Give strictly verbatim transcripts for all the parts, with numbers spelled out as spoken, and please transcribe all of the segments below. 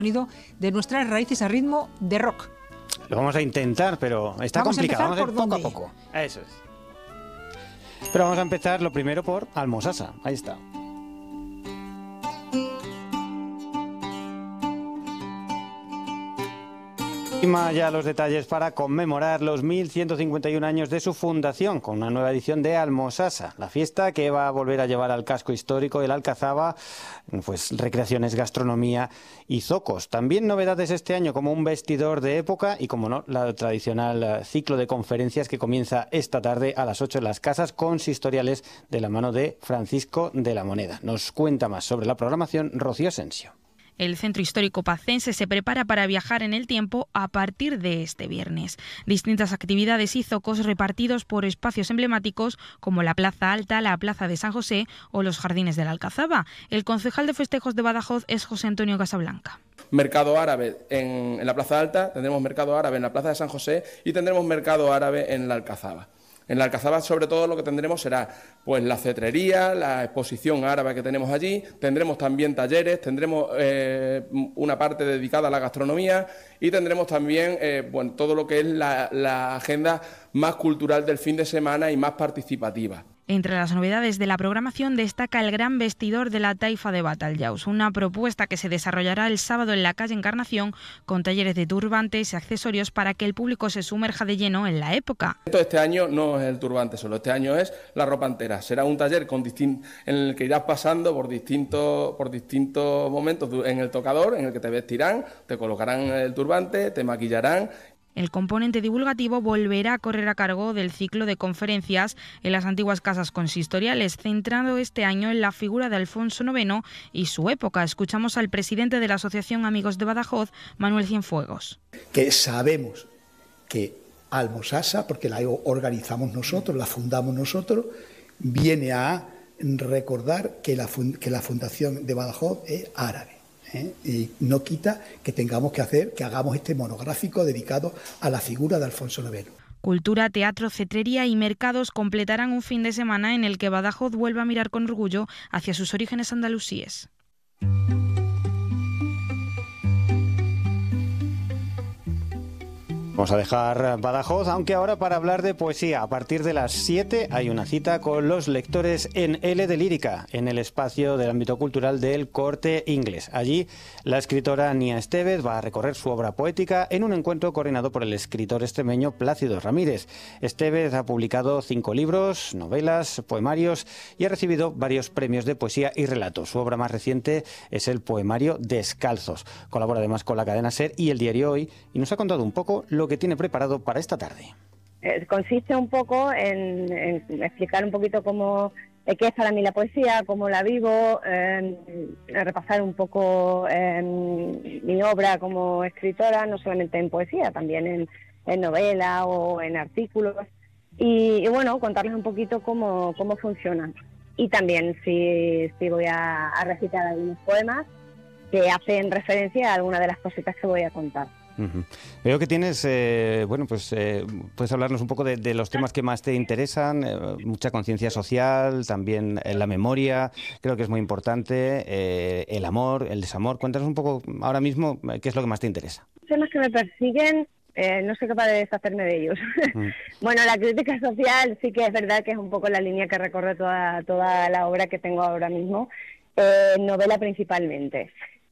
sonido de nuestras raíces a ritmo de rock. Lo vamos a intentar, pero está vamos complicado. A vamos a ir poco dónde? a poco. Eso es. Pero vamos a empezar lo primero por Almosasa. Ahí está. Ya los detalles para conmemorar los mil ciento cincuenta y un años de su fundación con una nueva edición de Almosasa, la fiesta que va a volver a llevar al casco histórico el Alcazaba pues recreaciones, gastronomía y zocos. También novedades este año como un vestidor de época y, como no, la tradicional ciclo de conferencias que comienza esta tarde a las ocho en las casas consistoriales de la mano de Francisco de la Moneda. Nos cuenta más sobre la programación Rocío Asensio. El Centro Histórico Pacense se prepara para viajar en el tiempo a partir de este viernes. Distintas actividades y zocos repartidos por espacios emblemáticos como la Plaza Alta, la Plaza de San José o los Jardines de la Alcazaba. El concejal de festejos de Badajoz es José Antonio Casablanca. Mercado árabe en, en la Plaza Alta, tendremos mercado árabe en la Plaza de San José y tendremos mercado árabe en la Alcazaba. En la Alcazaba, sobre todo, lo que tendremos será pues la cetrería, la exposición árabe que tenemos allí, tendremos también talleres, tendremos eh, una parte dedicada a la gastronomía y tendremos también eh, bueno, todo lo que es la, la agenda más cultural del fin de semana y más participativa. Entre las novedades de la programación destaca el gran vestidor de la Taifa de Batalhaus, una propuesta que se desarrollará el sábado en la calle Encarnación con talleres de turbantes y accesorios para que el público se sumerja de lleno en la época. Este año no es el turbante solo, este año es la ropa entera. Será un taller con distin- en el que irás pasando por distintos, por distintos momentos en el tocador, en el que te vestirán, te colocarán el turbante, te maquillarán. El componente divulgativo volverá a correr a cargo del ciclo de conferencias en las antiguas casas consistoriales, centrado este año en la figura de Alfonso noveno y su época. Escuchamos al presidente de la Asociación Amigos de Badajoz, Manuel Cienfuegos. Que sabemos que Almosasa, porque la organizamos nosotros, la fundamos nosotros, viene a recordar que la, que la fundación de Badajoz es árabe. ¿Eh? Y no quita que tengamos que hacer, que hagamos este monográfico dedicado a la figura de Alfonso noveno. Cultura, teatro, cetrería y mercados completarán un fin de semana en el que Badajoz vuelve a mirar con orgullo hacia sus orígenes andalusíes. Vamos a dejar Badajoz, aunque ahora para hablar de poesía. A partir de las siete hay una cita con los lectores en L de Lírica, en el espacio del ámbito cultural del Corte Inglés. Allí la escritora Nia Estevez va a recorrer su obra poética en un encuentro coordinado por el escritor extremeño Plácido Ramírez. Estevez ha publicado cinco libros, novelas, poemarios y ha recibido varios premios de poesía y relato. Su obra más reciente es el poemario Descalzos. Colabora además con la cadena SER y el diario Hoy y nos ha contado un poco lo que tiene preparado para esta tarde. Eh, consiste un poco en, en explicar un poquito cómo eh, qué es para mí la poesía, cómo la vivo, eh, repasar un poco eh, mi obra como escritora, no solamente en poesía, también en, en novela o en artículos, y, y bueno, contarles un poquito cómo, cómo funciona. Y también si, si voy a, a recitar algunos poemas que hacen referencia a alguna de las cositas que voy a contar. Uh-huh. Veo que tienes, eh, bueno, pues eh, puedes hablarnos un poco de, de los temas que más te interesan, eh, mucha conciencia social, también eh, la memoria, creo que es muy importante, eh, el amor, el desamor. Cuéntanos un poco ahora mismo eh, qué es lo que más te interesa. Temas que me persiguen, eh, no soy capaz de deshacerme de ellos. Uh-huh. Bueno, la crítica social sí que es verdad que es un poco la línea que recorre toda, toda la obra que tengo ahora mismo, eh, novela principalmente.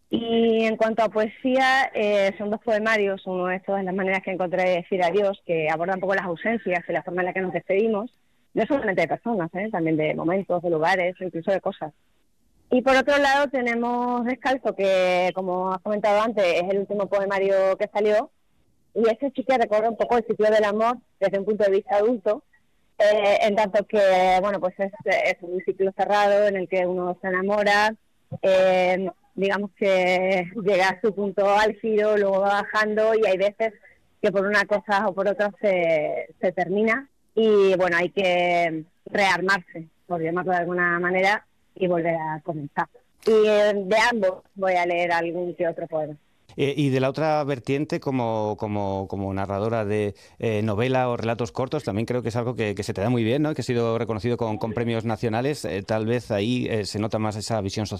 Y en cuanto a poesía, eh, son dos poemarios, uno de todas las maneras que encontré de decir adiós, que aborda un poco las ausencias y la forma en la que nos despedimos, no solamente de personas, ¿eh? También de momentos, de lugares, incluso de cosas. Y por otro lado tenemos Descalzo, que como has comentado antes, es el último poemario que salió, y este sí que recorre un poco el ciclo del amor desde un punto de vista adulto, eh, en tanto que, bueno, pues es, es un ciclo cerrado en el que uno se enamora, eh, digamos que llega a su punto álgido, luego va bajando y hay veces que por una cosa o por otra se, se termina y bueno, hay que rearmarse, por llamarlo de alguna manera, y volver a comenzar. Y de ambos voy a leer algún que otro poema. Eh, y de la otra vertiente, como, como, como narradora de eh, novela o relatos cortos, también creo que es algo que, que se te da muy bien, ¿no? Que ha sido reconocido con, con premios nacionales. Eh, tal vez ahí eh, se nota más esa visión social.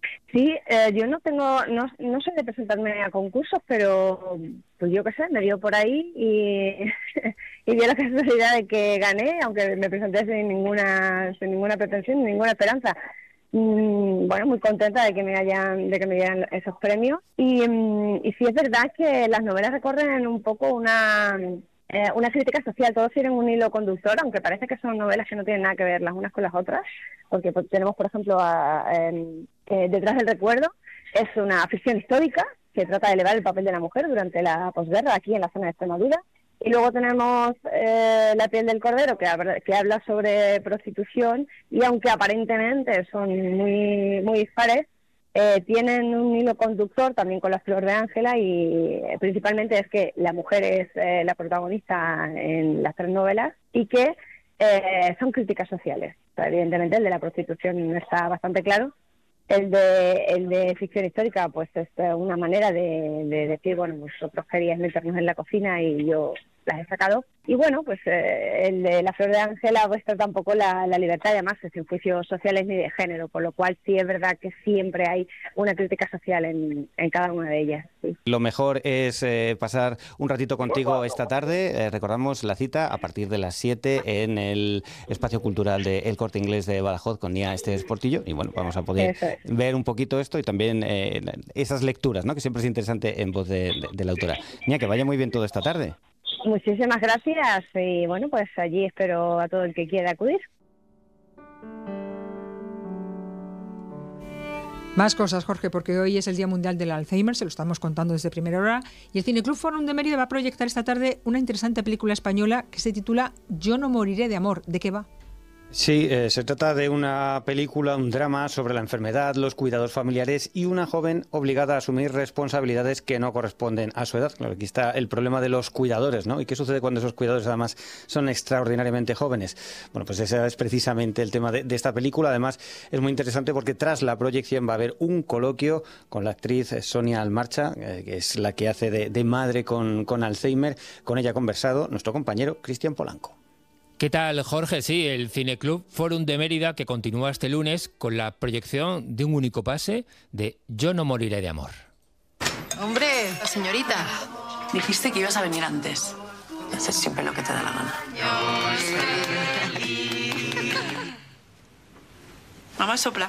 Sí, eh, yo no tengo, no, no sé de presentarme a concursos, pero pues yo qué sé, me dio por ahí y, y dio la casualidad de que gané, aunque me presenté sin ninguna, sin ninguna pretensión, sin ninguna esperanza. Mm, bueno, muy contenta de que me hayan, de que me dieran esos premios. Y, mm, y sí es verdad que las novelas recorren un poco una eh, una crítica social, todos tienen un hilo conductor, aunque parece que son novelas que no tienen nada que ver las unas con las otras, porque pues, tenemos, por ejemplo, a, eh, eh, Detrás del recuerdo, es una ficción histórica que trata de elevar el papel de la mujer durante la posguerra aquí en la zona de Extremadura. Y luego tenemos eh, La piel del cordero, que habla, que habla sobre prostitución, y aunque aparentemente son muy, muy dispares, eh, tienen un hilo conductor también con La flor de Ángela, y eh, principalmente es que la mujer es eh, la protagonista en las tres novelas y que eh, son críticas sociales. O sea, evidentemente el de la prostitución está bastante claro. El de el de ficción histórica, pues es una manera de, de decir, bueno, vosotros queríais meternos en la cocina y yo las he sacado. Y bueno, pues eh, el de La flor de Ángela pues trata un poco la, la libertad, y además sin juicios sociales ni de género, por lo cual sí es verdad que siempre hay una crítica social en, en cada una de ellas. Sí. Lo mejor es eh, pasar un ratito contigo esta tarde. Eh, recordamos la cita a partir de las siete en el Espacio Cultural de El Corte Inglés de Badajoz con Nia Estés Portillo. Y bueno, vamos a poder es. ver un poquito esto y también eh, esas lecturas, ¿no?, que siempre es interesante en voz de, de, de la autora. Nia, que vaya muy bien todo esta tarde. Muchísimas gracias y bueno, pues allí espero a todo el que quiera acudir. Más cosas, Jorge, porque hoy es el Día Mundial del Alzheimer, se lo estamos contando desde primera hora, y el Cineclub Fórum de Mérida va a proyectar esta tarde una interesante película española que se titula Yo no moriré de amor. ¿De qué va? Sí, eh, se trata de una película, un drama sobre la enfermedad, los cuidados familiares y una joven obligada a asumir responsabilidades que no corresponden a su edad. Claro, aquí está el problema de los cuidadores, ¿no? ¿Y qué sucede cuando esos cuidadores además son extraordinariamente jóvenes? Bueno, pues ese es precisamente el tema de, de esta película. Además, es muy interesante porque tras la proyección va a haber un coloquio con la actriz Sonia Almarcha, eh, que es la que hace de, de madre con, con Alzheimer. Con ella ha conversado nuestro compañero Cristian Polanco. ¿Qué tal, Jorge? Sí, el Cineclub Fórum de Mérida, que continúa este lunes con la proyección de un único pase de Yo no moriré de amor. Hombre, señorita, dijiste que ibas a venir antes. Haces siempre lo que te da la gana. Mamá, sopla.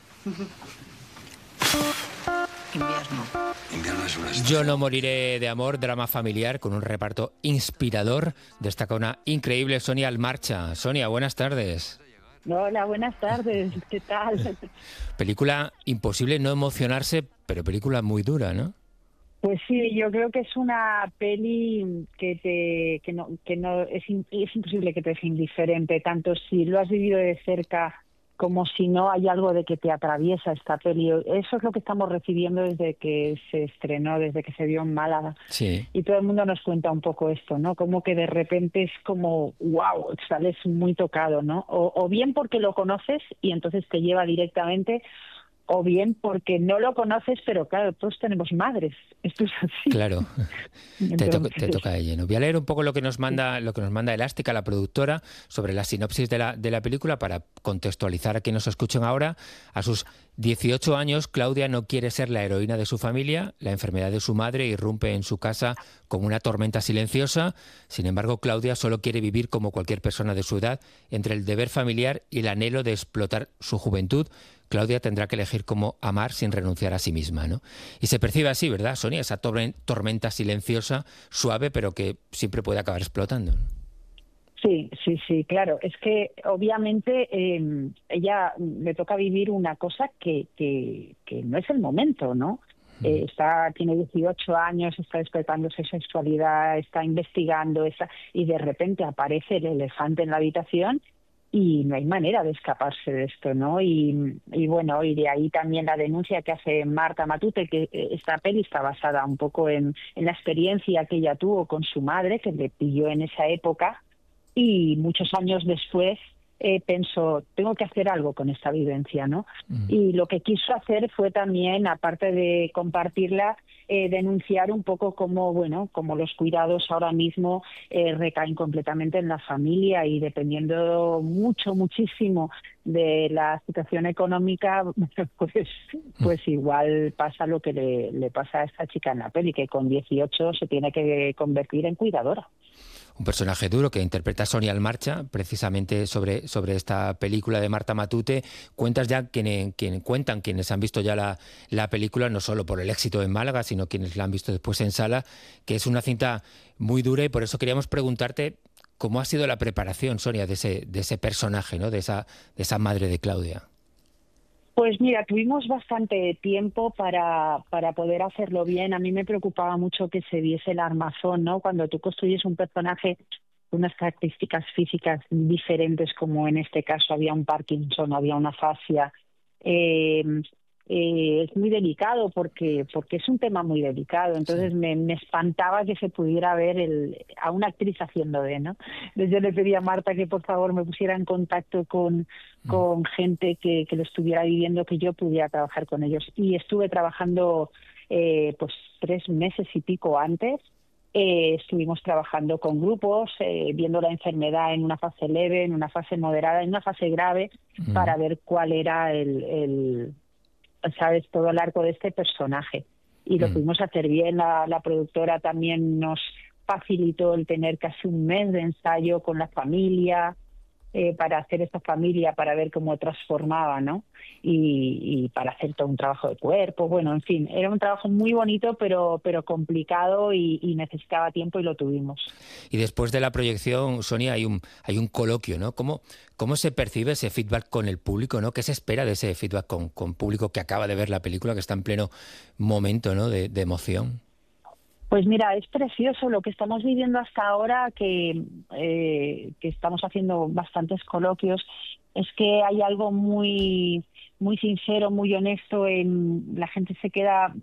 Invierno. Invierno es una estación. Yo no moriré de amor, drama familiar con un reparto inspirador. Destaca una increíble Sonia Almarcha. Sonia, buenas tardes. Hola, buenas tardes. ¿Qué tal? Película imposible no emocionarse, pero película muy dura, ¿no? Pues sí, yo creo que es una peli que te que no que no es, es imposible que te deje indiferente, tanto si lo has vivido de cerca como si no hay algo de que te atraviesa esta peli. Eso es lo que estamos recibiendo desde que se estrenó, desde que se vio en Málaga. Sí. Y todo el mundo nos cuenta un poco esto, ¿no? Como que de repente es como, wow, sales muy tocado, ¿no? O, o bien porque lo conoces y entonces te lleva directamente, o bien porque no lo conoces, pero claro, todos tenemos madres. Esto es así. Claro. Entonces... te, to te toca de lleno. Voy a leer un poco lo que nos manda, lo que nos manda Elástica, la productora, sobre la sinopsis de la, de la película para contextualizar a quienes nos escuchan ahora. A sus dieciocho años, Claudia no quiere ser la heroína de su familia. La enfermedad de su madre irrumpe en su casa como una tormenta silenciosa. Sin embargo, Claudia solo quiere vivir como cualquier persona de su edad, entre el deber familiar y el anhelo de explotar su juventud. Claudia tendrá que elegir cómo amar sin renunciar a sí misma, ¿no? Y se percibe así, ¿verdad, Sonia? Esa tormenta silenciosa, suave, pero que siempre puede acabar explotando, ¿no? Sí, sí, sí, claro. Es que obviamente eh, ella le toca vivir una cosa que, que, que no es el momento, ¿no? Mm. Eh, está, tiene dieciocho años, está despertando su sexualidad, está investigando, está, y de repente aparece el elefante en la habitación y no hay manera de escaparse de esto, ¿no? Y, y bueno, y de ahí también la denuncia que hace Marta Matute, que esta peli está basada un poco en, en la experiencia que ella tuvo con su madre, que le pilló en esa época, y muchos años después eh, pensó, tengo que hacer algo con esta vivencia, ¿no? Mm. Y lo que quiso hacer fue también, aparte de compartirla, eh, denunciar un poco cómo, bueno, como los cuidados ahora mismo eh, recaen completamente en la familia y dependiendo mucho, muchísimo de la situación económica, pues, pues igual pasa lo que le, le pasa a esta chica en la peli, que con dieciocho se tiene que convertir en cuidadora. Un personaje duro que interpreta Sonia Almarcha, precisamente sobre, sobre esta película de Marta Matute. Cuentas ya quienes, quien, cuentan quienes han visto ya la, la película, no solo por el éxito en Málaga, sino quienes la han visto después en sala, que es una cinta muy dura, y por eso queríamos preguntarte cómo ha sido la preparación, Sonia, de ese, de ese personaje, ¿no? de, esa, de esa madre de Claudia. Pues mira, tuvimos bastante tiempo para, para poder hacerlo bien. A mí me preocupaba mucho que se viese el armazón, ¿no? Cuando tú construyes un personaje con unas características físicas diferentes, como en este caso había un Parkinson, había una afasia, eh, eh, es muy delicado porque porque es un tema muy delicado. Entonces sí. me, me espantaba que se pudiera ver el, a una actriz haciendo de, ¿no? Entonces yo le pedí a Marta que por favor me pusiera en contacto con, mm. con gente que, que lo estuviera viviendo, que yo pudiera trabajar con ellos. Y estuve trabajando eh, pues tres meses y pico antes. Eh, estuvimos trabajando con grupos, eh, viendo la enfermedad en una fase leve, en una fase moderada, en una fase grave, mm. para ver cuál era el... el sabes, todo el arco de este personaje. Y lo mm. pudimos hacer bien. La, la productora también nos facilitó el tener casi un mes de ensayo con la familia, eh, para hacer esta familia, para ver cómo transformaba, ¿no? Y, y para hacer todo un trabajo de cuerpo. Bueno, en fin, era un trabajo muy bonito, pero, pero complicado y, y necesitaba tiempo y lo tuvimos. Y después de la proyección, Sonia, hay un, hay un coloquio, ¿no? ¿Cómo, cómo se percibe ese feedback con el público, ¿no? ¿Qué se espera de ese feedback con, con público que acaba de ver la película, que está en pleno momento, ¿no? de, de emoción? Pues mira, es precioso lo que estamos viviendo hasta ahora, que, eh, que estamos haciendo bastantes coloquios. Es que hay algo muy muy sincero, muy honesto. En la gente se queda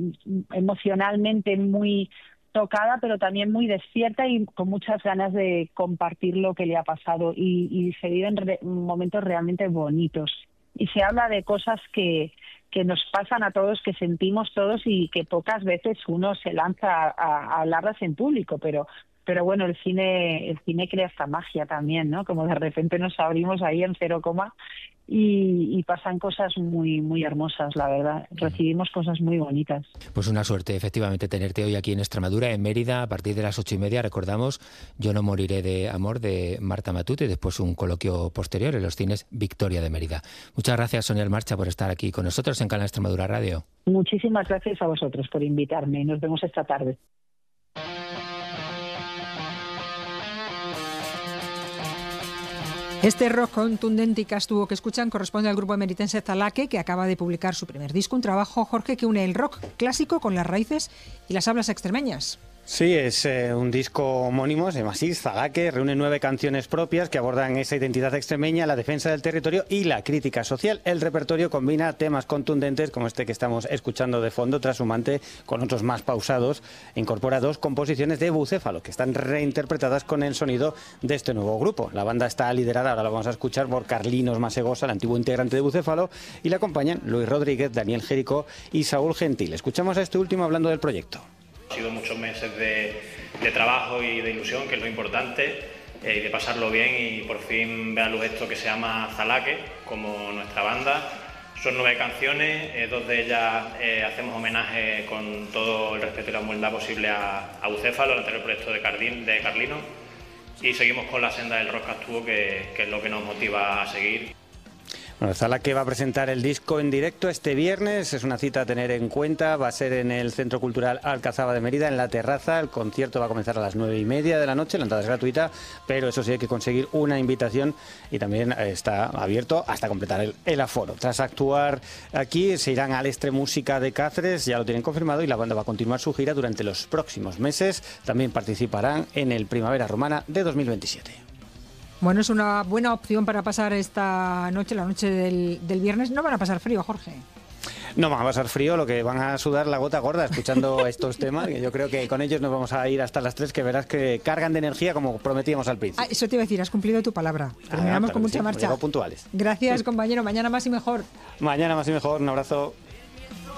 emocionalmente muy tocada, pero también muy despierta y con muchas ganas de compartir lo que le ha pasado. Y, y se viven re- momentos realmente bonitos. Y se habla de cosas que... que nos pasan a todos, que sentimos todos y que pocas veces uno se lanza a, a hablarlas en público, pero pero bueno, el cine el cine crea esta magia también, ¿no? Como de repente nos abrimos ahí en cero coma y, y pasan cosas muy muy hermosas, la verdad. Recibimos cosas muy bonitas. Pues una suerte, efectivamente, tenerte hoy aquí en Extremadura, en Mérida, a partir de las ocho y media. Recordamos Yo no moriré de amor, de Marta Matute, y después un coloquio posterior en los cines Victoria de Mérida. Muchas gracias, Sonia Almarcha, por estar aquí con nosotros en Canal Extremadura Radio. Muchísimas gracias a vosotros por invitarme. Nos vemos esta tarde. Este rock contundente y castuvo que escuchan corresponde al grupo emeritense Zalaque, que acaba de publicar su primer disco, un trabajo, Jorge, que une el rock clásico con las raíces y las hablas extremeñas. Sí, es eh, un disco homónimo, se llama así, Zalaque, reúne nueve canciones propias que abordan esa identidad extremeña, la defensa del territorio y la crítica social. El repertorio combina temas contundentes como este que estamos escuchando de fondo, Trashumante, con otros más pausados. Incorpora dos composiciones de Bucéfalo que están reinterpretadas con el sonido de este nuevo grupo. La banda está liderada, ahora lo vamos a escuchar, por Carlinos Masegosa, el antiguo integrante de Bucéfalo, y le acompañan Luis Rodríguez, Daniel Jerico y Saúl Gentil. Escuchamos a este último hablando del proyecto. Han sido muchos meses de, de trabajo y de ilusión, que es lo importante, eh, y de pasarlo bien y por fin ver a luz esto que se llama Zalaque, como nuestra banda. Son nueve canciones, eh, dos de ellas eh, hacemos homenaje con todo el respeto y la humildad posible a, a Bucéfalo, el anterior proyecto de, Cardín, de Carlino, y seguimos con la senda del rock actuo, que, que es lo que nos motiva a seguir. Bueno, Zalaque va a presentar el disco en directo este viernes, es una cita a tener en cuenta, va a ser en el Centro Cultural Alcazaba de Mérida, en la terraza. El concierto va a comenzar a las nueve y media de la noche, la entrada es gratuita, pero eso sí, hay que conseguir una invitación y también está abierto hasta completar el, el aforo. Tras actuar aquí, se irán al Estre Música de Cáceres, ya lo tienen confirmado, y la banda va a continuar su gira durante los próximos meses. También participarán en el Primavera Romana de dos mil veintisiete. Bueno, es una buena opción para pasar esta noche, la noche del, del viernes. No van a pasar frío, Jorge. No van a pasar frío, lo que van a sudar la gota gorda escuchando estos temas, que yo creo que con ellos nos vamos a ir hasta las tres, que verás que cargan de energía como prometíamos al principio. Ah, eso te iba a decir, has cumplido tu palabra. Terminamos ah, con mucha sí, marcha. Puntuales. Gracias, compañero. Mañana más y mejor. Mañana más y mejor. Un abrazo.